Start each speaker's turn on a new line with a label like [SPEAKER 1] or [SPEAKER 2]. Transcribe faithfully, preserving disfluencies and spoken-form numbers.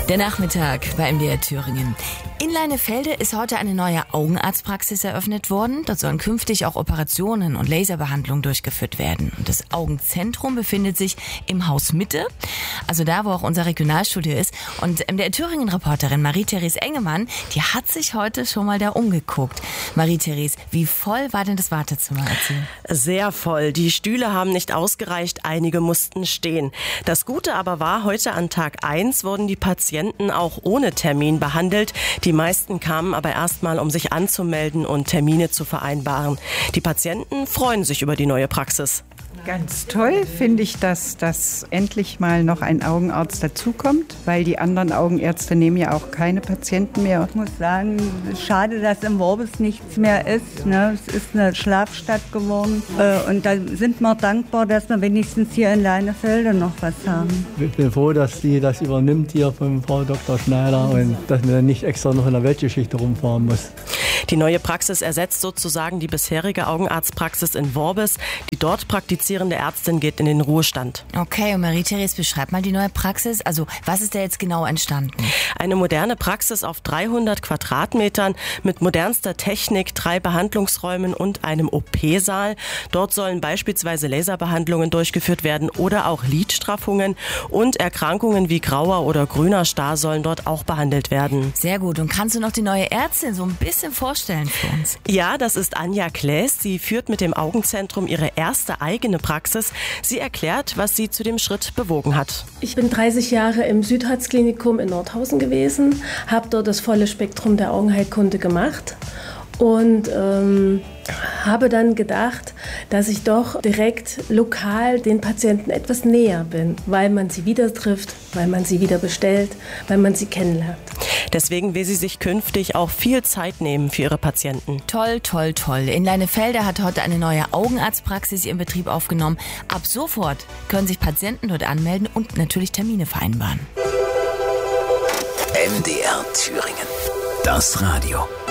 [SPEAKER 1] Der Nachmittag bei M D R Thüringen. In Leinefelde ist heute eine neue Augenarztpraxis eröffnet worden. Dort sollen künftig auch Operationen und Laserbehandlungen durchgeführt werden. Und das Augenzentrum befindet sich im Haus Mitte, also da, wo auch unser Regionalstudio ist. Und M D R Thüringen-Reporterin Marie-Therese Engemann, die hat sich heute schon mal da umgeguckt. Marie-Therese, wie voll war denn das Wartezimmer? Erzähl.
[SPEAKER 2] Sehr voll. Die Stühle haben nicht ausgereicht, einige mussten stehen. Das Gute aber war, heute an Tag eins wurden die Patienten auch ohne Termin behandelt. Die meisten kamen aber erstmal, um sich anzumelden und Termine zu vereinbaren. Die Patienten freuen sich über die neue Praxis.
[SPEAKER 3] Ganz toll finde ich, dass, dass endlich mal noch ein Augenarzt dazukommt, weil die anderen Augenärzte nehmen ja auch keine Patienten mehr.
[SPEAKER 4] Ich muss sagen, schade, dass im Worbis nichts mehr ist. Ne? Es ist eine Schlafstadt geworden. Und da sind wir dankbar, dass wir wenigstens hier in Leinefelde noch was haben.
[SPEAKER 5] Ich bin froh, dass die das übernimmt hier von Frau Doktor Schneider und dass man dann nicht extra noch in der Weltgeschichte rumfahren muss.
[SPEAKER 2] Die neue Praxis ersetzt sozusagen die bisherige Augenarztpraxis in Worbis. Die dort praktizierende Ärztin geht in den Ruhestand.
[SPEAKER 1] Okay, und Marie-Therese, beschreib mal die neue Praxis. Also, was ist da jetzt genau entstanden?
[SPEAKER 2] Eine moderne Praxis auf dreihundert Quadratmetern mit modernster Technik, drei Behandlungsräumen und einem O P-Saal. Dort sollen beispielsweise Laserbehandlungen durchgeführt werden oder auch Lidstraffungen. Und Erkrankungen wie grauer oder grüner Star sollen dort auch behandelt werden.
[SPEAKER 1] Sehr gut. Und kannst du noch die neue Ärztin so ein bisschen vorstellen für uns?
[SPEAKER 2] Ja, das ist Anja Klaes. Sie führt mit dem Augenzentrum ihre erste eigene Praxis. Sie erklärt, was sie zu dem Schritt bewogen hat.
[SPEAKER 6] Ich bin dreißig Jahre im Südharz-Klinikum in Nordhausen gewesen, habe dort das volle Spektrum der Augenheilkunde gemacht und ähm, habe dann gedacht, dass ich doch direkt lokal den Patienten etwas näher bin, weil man sie wieder trifft, weil man sie wieder bestellt, weil man sie kennenlernt.
[SPEAKER 2] Deswegen will sie sich künftig auch viel Zeit nehmen für ihre Patienten.
[SPEAKER 1] Toll, toll, toll. In Leinefelde hat heute eine neue Augenarztpraxis ihren Betrieb aufgenommen. Ab sofort können sich Patienten dort anmelden und natürlich Termine vereinbaren.
[SPEAKER 7] M D R Thüringen. Das Radio.